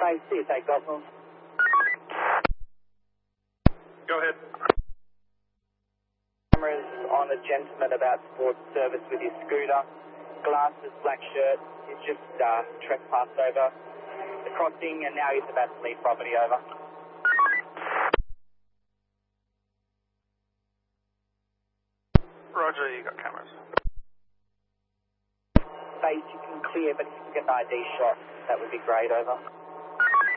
I see you take off. Go ahead. Cameras on a gentleman about sports service with his scooter. Glasses, black shirt. He's just trespassed over the crossing and now he's about to leave property over. Roger, you got cameras. Base, you can clear, but if you can get an ID shot, that would be great, over.